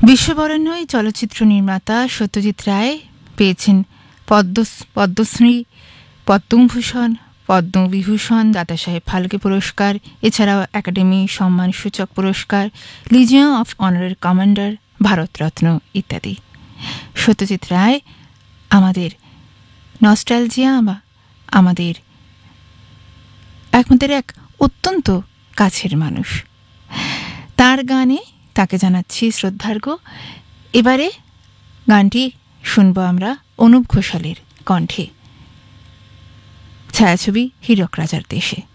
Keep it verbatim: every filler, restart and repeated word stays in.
বিশ্ববরেণ্য চলচ্চিত্র নির্মাতা সত্যজিৎ রায় পেয়েছেন পদ্ম পদ্মশ্রী, পদ্মভূষণ, পদ্মবিভূষণ, দাদাসাহেব ফালকে পুরস্কার, এছাড়াও একাডেমি সম্মানসূচক পুরস্কার, লিজিয়ন অফ অনারের কমান্ডার, ভারতরত্ন ইত্যাদি। সত্যজিৎ রায় আমাদের নস্টালজিয়া বা আমাদের একমাত্র এক অত্যন্ত কাছের মানুষ। তার গানে তাকে জানাচ্ছি শ্রদ্ধার্ঘ্য। এবারে গানটি শুনব আমরা অনুপ ঘোষালের কণ্ঠে, ছায়াছবি হীরক রাজার দেশে।